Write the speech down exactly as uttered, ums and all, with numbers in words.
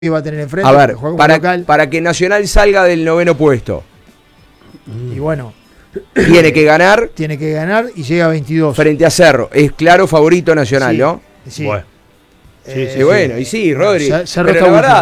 va a tener enfrente. A ver, juega para, local. para que Nacional salga del noveno puesto, Y bueno, tiene que ganar tiene que ganar y llega a veintidós. frente a Cerro. Es claro favorito Nacional, Sí, ¿no? sí. Bueno. Eh, Y bueno, y sí, Rodri. Cerro pero está la verdad, último.